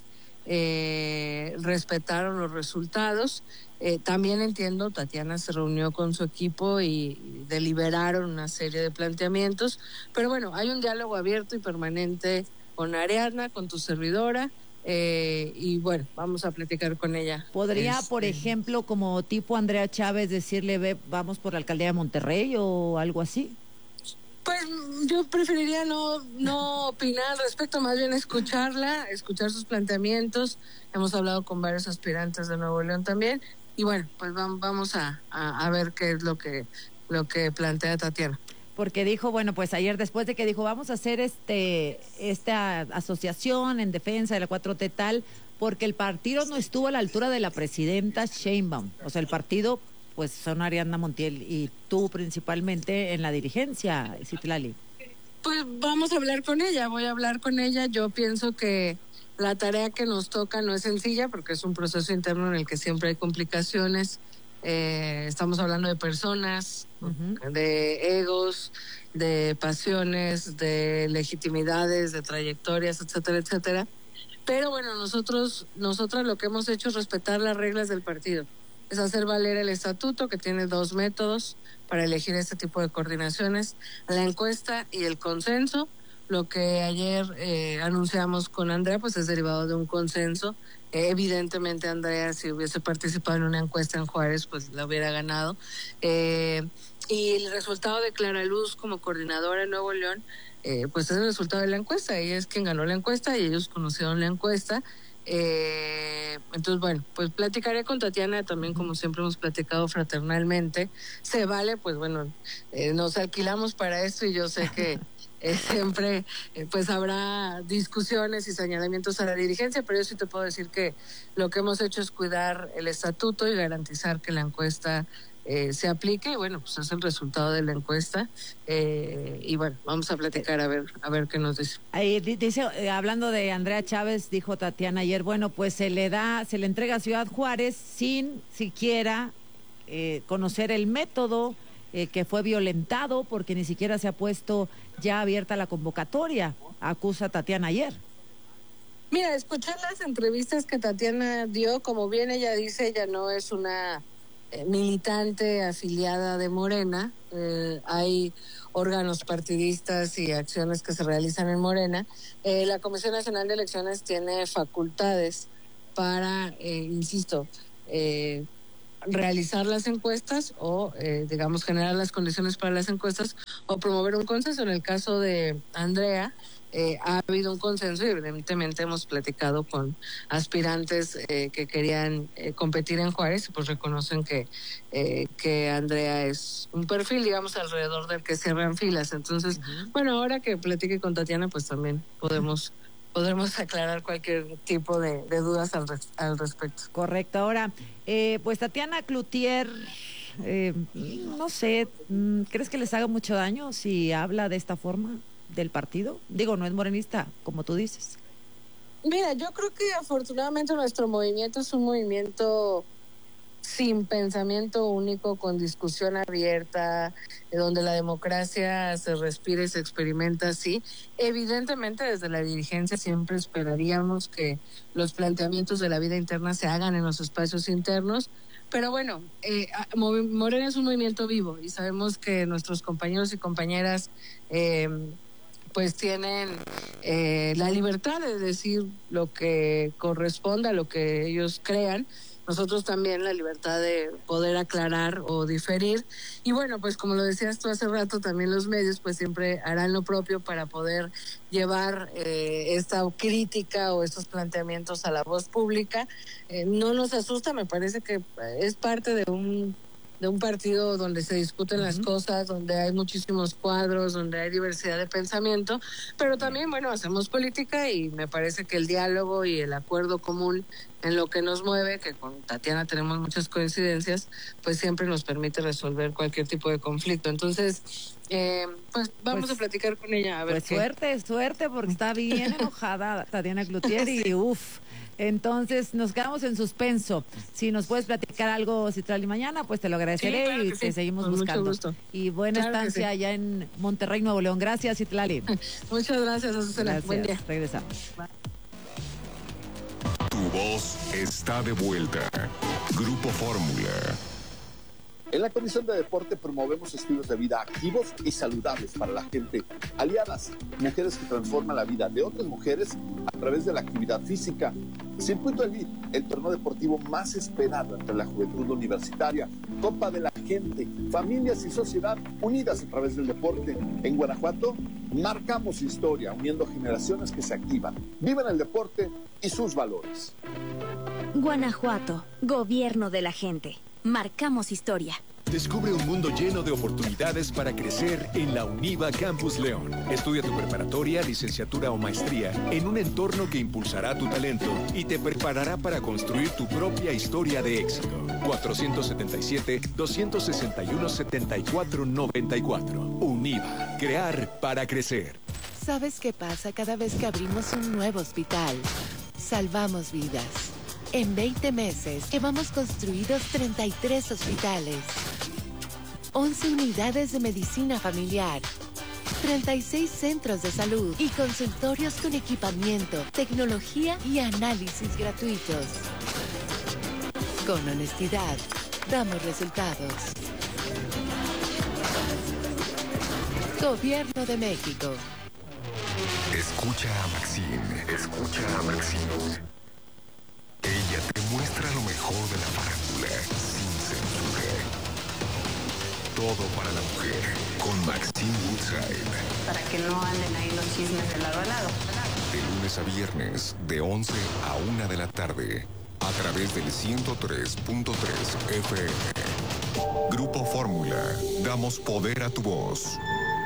respetaron los resultados. También entiendo, Tatiana se reunió con su equipo y deliberaron una serie de planteamientos, pero bueno, hay un diálogo abierto y permanente con Ariadna, con tu servidora, y bueno, vamos a platicar con ella. ¿Podría, por ejemplo, como tipo Andrea Chávez, decirle, vamos por la alcaldía de Monterrey o algo así? Pues yo preferiría no opinar al respecto, más bien escucharla, escuchar sus planteamientos. Hemos hablado con varios aspirantes de Nuevo León también, y bueno, pues vamos a ver qué es lo que plantea Tatiana. Porque dijo, bueno, pues ayer después de que dijo, vamos a hacer esta asociación en defensa de la 4T tal, porque el partido no estuvo a la altura de la presidenta Sheinbaum. O sea, el partido, pues son Ariadna Montiel y tú principalmente en la dirigencia, Citlali. Pues vamos a hablar con ella, voy a hablar con ella. Yo pienso que La tarea que nos toca no es sencilla porque es un proceso interno en el que siempre hay complicaciones. Estamos hablando de personas, de egos, de pasiones, de legitimidades, de trayectorias, etcétera, etcétera. Pero bueno, nosotras lo que hemos hecho es respetar las reglas del partido. Es hacer valer el estatuto, que tiene 2 métodos para elegir este tipo de coordinaciones: la encuesta y el consenso. Lo que ayer anunciamos con Andrea, pues es derivado de un consenso. Evidentemente Andrea, si hubiese participado en una encuesta en Juárez, pues la hubiera ganado. Y el resultado de Clara Luz como coordinadora en Nuevo León, pues es el resultado de la encuesta. Ella es quien ganó la encuesta y ellos conocieron la encuesta. Entonces, bueno, pues platicaré con Tatiana también, como siempre hemos platicado fraternalmente. Se vale, pues bueno, nos alquilamos para esto y yo sé que siempre pues habrá discusiones y señalamientos a la dirigencia, pero yo sí te puedo decir que lo que hemos hecho es cuidar el estatuto y garantizar que la encuesta se aplique, y bueno, pues es el resultado de la encuesta, y bueno, vamos a platicar a ver qué nos dice. Dice, hablando de Andrea Chávez, dijo Tatiana ayer, bueno, pues se le entrega a Ciudad Juárez sin siquiera conocer el método, que fue violentado porque ni siquiera se ha puesto ya abierta la convocatoria, acusa Tatiana ayer. Mira, escuché las entrevistas que Tatiana dio, como bien ella dice, ella no es una militante afiliada de Morena, hay órganos partidistas y acciones que se realizan en Morena. La Comisión Nacional de Elecciones tiene facultades para, insisto, realizar las encuestas o, digamos, generar las condiciones para las encuestas o promover un consenso. En el caso de Andrea, ha habido un consenso y evidentemente hemos platicado con aspirantes que querían competir en Juárez y pues reconocen que Andrea es un perfil, digamos, alrededor del que cierran filas. Entonces, bueno, ahora que platique con Tatiana, pues también podremos aclarar cualquier tipo de dudas al respecto. Correcto. Ahora, pues Tatiana Cloutier, no sé, ¿crees que les haga mucho daño si habla de esta forma del partido? Digo, no es morenista, como tú dices. Mira, yo creo que afortunadamente nuestro movimiento es un movimiento sin pensamiento único, con discusión abierta, donde la democracia se respira y se experimenta así. Evidentemente, desde la dirigencia siempre esperaríamos que los planteamientos de la vida interna se hagan en los espacios internos, pero bueno, Morena es un movimiento vivo y sabemos que nuestros compañeros y compañeras pues tienen la libertad de decir lo que corresponda, lo que ellos crean. Nosotros también la libertad de poder aclarar o diferir. Y bueno, pues como lo decías tú hace rato, también los medios pues siempre harán lo propio para poder llevar esta crítica o estos planteamientos a la voz pública. No nos asusta, me parece que es parte de un partido donde se discuten las cosas, donde hay muchísimos cuadros, donde hay diversidad de pensamiento, pero también, bueno, hacemos política y me parece que el diálogo y el acuerdo común en lo que nos mueve, que con Tatiana tenemos muchas coincidencias, pues siempre nos permite resolver cualquier tipo de conflicto. Entonces, pues vamos a platicar con ella a ver pues suerte, porque está bien enojada Tatiana Cloutier y entonces nos quedamos en suspenso. Si nos puedes platicar algo, Citlali, mañana, pues te lo agradeceré, sí, claro, y te seguimos con buscando. Mucho gusto. Y buena estancia allá en Monterrey, Nuevo León. Gracias, Citlali. Muchas gracias, Azucena. Gracias. Buen día. Regresamos. Tu voz está de vuelta. Grupo Fórmula. En la Comisión de Deporte promovemos estilos de vida activos y saludables para la gente. Aliadas, mujeres que transforman la vida de otras mujeres a través de la actividad física. Circuito Elite, el torneo deportivo más esperado entre la juventud universitaria. Copa de la Gente, familias y sociedad unidas a través del deporte. En Guanajuato, marcamos historia, uniendo generaciones que se activan, viven el deporte y sus valores. Guanajuato, gobierno de la gente. Marcamos historia. Descubre un mundo lleno de oportunidades para crecer en la UNIVA Campus León. Estudia tu preparatoria, licenciatura o maestría en un entorno que impulsará tu talento y te preparará para construir tu propia historia de éxito. 477-261-7494. UNIVA. Crear para crecer. ¿Sabes qué pasa cada vez que abrimos un nuevo hospital? salvamos vidas. En 20 meses llevamos construidos 33 hospitales, 11 unidades de medicina familiar, 36 centros de salud y consultorios con equipamiento, tecnología y análisis gratuitos. Con honestidad, damos resultados. Gobierno de México. Escucha a Maxine, escucha a Maxine. Ella te muestra lo mejor de la farándula, sin censura. Todo para la mujer, con Maxine Woodside. Para que no anden ahí los chismes de lado a lado. De lunes a viernes, de 11 a 1 de la tarde, a través del 103.3 FM. Grupo Fórmula, damos poder a tu voz.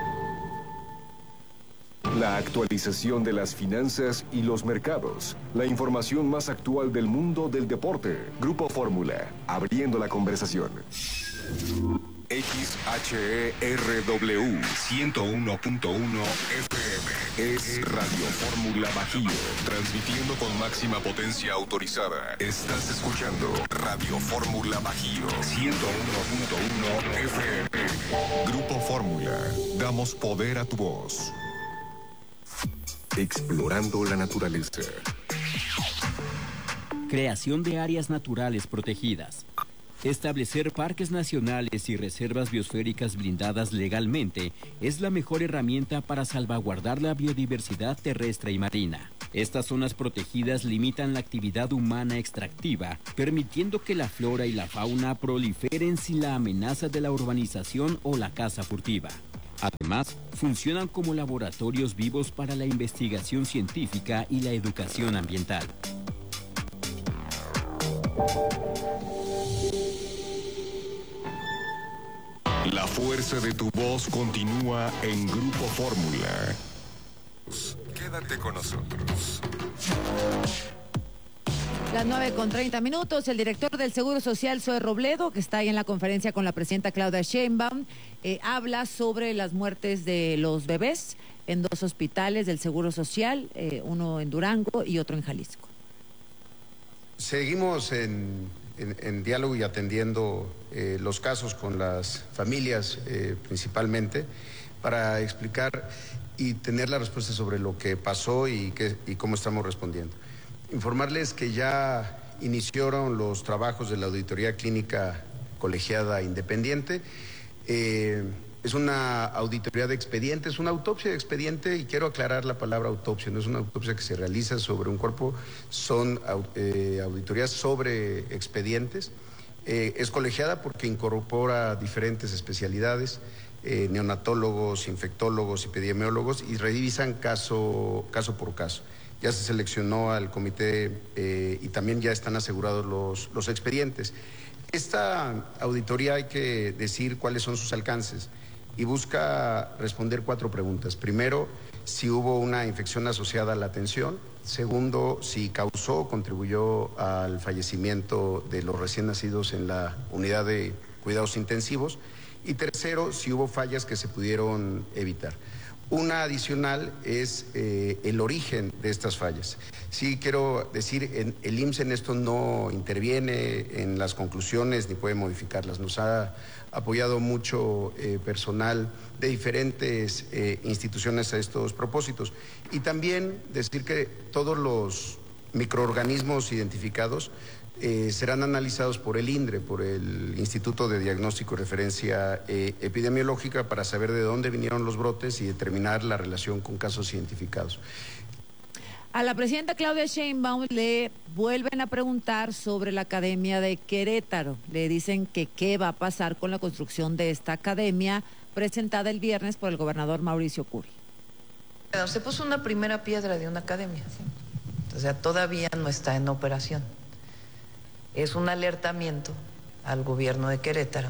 La actualización de las finanzas y los mercados. La información más actual del mundo del deporte. Grupo Fórmula, abriendo la conversación. XHERW 101.1 FM es Radio Fórmula Bajío, transmitiendo con máxima potencia autorizada. Estás escuchando Radio Fórmula Bajío 101.1 FM. Grupo Fórmula, damos poder a tu voz. Explorando la naturaleza. Creación de áreas naturales protegidas. Establecer parques nacionales y reservas biosféricas blindadas legalmente es la mejor herramienta para salvaguardar la biodiversidad terrestre y marina. Estas zonas protegidas limitan la actividad humana extractiva, permitiendo que la flora y la fauna proliferen sin la amenaza de la urbanización o la caza furtiva. Además, funcionan como laboratorios vivos para la investigación científica y la educación ambiental. La fuerza de tu voz continúa en Grupo Fórmula. Quédate con nosotros. Las 9:30. El director del Seguro Social, Zoe Robledo, que está ahí en la conferencia con la presidenta Claudia Sheinbaum, habla sobre las muertes de los bebés en 2 hospitales del Seguro Social, uno en Durango y otro en Jalisco. Seguimos en diálogo y atendiendo los casos con las familias principalmente para explicar y tener la respuesta sobre lo que pasó y cómo estamos respondiendo. Informarles que ya iniciaron los trabajos de la auditoría clínica colegiada independiente. Es una auditoría de expediente, es una autopsia de expediente, y quiero aclarar la palabra autopsia, no es una autopsia que se realiza sobre un cuerpo, son auditorías sobre expedientes. Es colegiada porque incorpora diferentes especialidades, neonatólogos, infectólogos, epidemiólogos, y revisan caso por caso. Ya se seleccionó al comité y también ya están asegurados los expedientes. Esta auditoría, hay que decir cuáles son sus alcances, y busca responder 4 preguntas. Primero, si hubo una infección asociada a la atención. Segundo, si causó o contribuyó al fallecimiento de los recién nacidos en la unidad de cuidados intensivos. Y tercero, si hubo fallas que se pudieron evitar. Una adicional es el origen de estas fallas. Sí quiero decir, el IMSS en esto no interviene en las conclusiones ni puede modificarlas. Nos ha apoyado mucho personal de diferentes instituciones a estos propósitos. Y también decir que todos los microorganismos identificados serán analizados por el INDRE, por el Instituto de Diagnóstico y Referencia Epidemiológica, para saber de dónde vinieron los brotes y determinar la relación con casos identificados. A la presidenta Claudia Sheinbaum le vuelven a preguntar sobre la Academia de Querétaro. Le dicen que qué va a pasar con la construcción de esta academia presentada el viernes por el gobernador Mauricio Curi. Se puso una primera piedra de una academia, ¿sí? O sea, todavía no está en operación. Es un alertamiento al gobierno de Querétaro.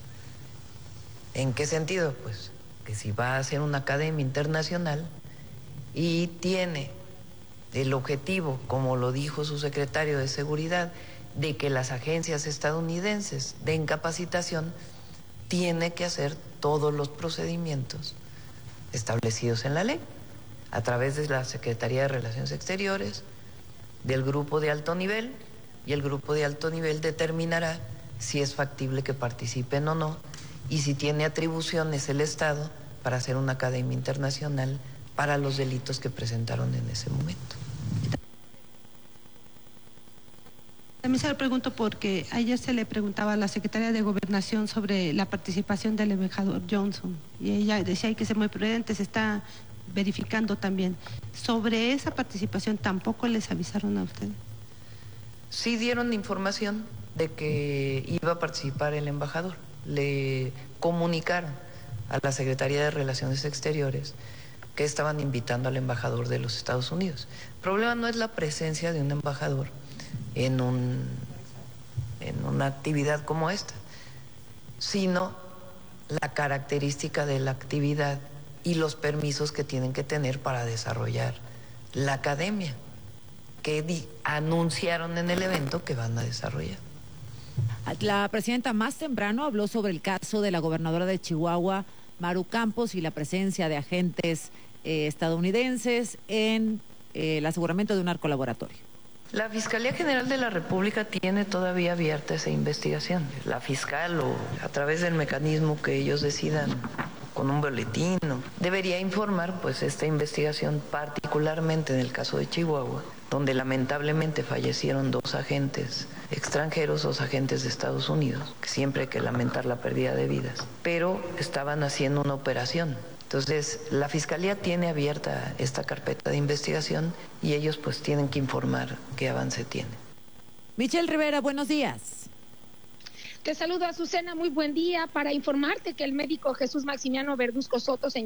¿En qué sentido? Pues que si va a ser una academia internacional y tiene el objetivo, como lo dijo su secretario de Seguridad, de que las agencias estadounidenses den capacitación, tiene que hacer todos los procedimientos establecidos en la ley, a través de la Secretaría de Relaciones Exteriores, del grupo de alto nivel, y el grupo de alto nivel determinará si es factible que participen o no, y si tiene atribuciones el Estado para hacer una academia internacional para los delitos que presentaron en ese momento. También se lo pregunto porque ayer se le preguntaba a la secretaria de Gobernación sobre la participación del embajador Johnson y ella decía hay que ser muy prudentes, se está verificando también. Sobre esa participación, ¿tampoco les avisaron a ustedes? Sí dieron información de que iba a participar el embajador. Le comunicaron a la Secretaría de Relaciones Exteriores que estaban invitando al embajador de los Estados Unidos. El problema no es la presencia de un embajador en una actividad como esta, sino la característica de la actividad y los permisos que tienen que tener para desarrollar la academia, que anunciaron en el evento que van a desarrollar. La presidenta más temprano habló sobre el caso de la gobernadora de Chihuahua, Maru Campos, y la presencia de agentes estadounidenses en el aseguramiento de un narcolaboratorio. La Fiscalía General de la República tiene todavía abierta esa investigación. La fiscal, o a través del mecanismo que ellos decidan, con un boletín, debería informar pues esta investigación, particularmente en el caso de Chihuahua, donde lamentablemente fallecieron 2 agentes extranjeros, 2 agentes de Estados Unidos, que siempre hay que lamentar la pérdida de vidas, pero estaban haciendo una operación. Entonces, la Fiscalía tiene abierta esta carpeta de investigación y ellos pues tienen que informar qué avance tiene. Michelle Rivera, buenos días. Te saludo, Azucena, muy buen día, para informarte que el médico Jesús Maximiano Verduzco Soto señaló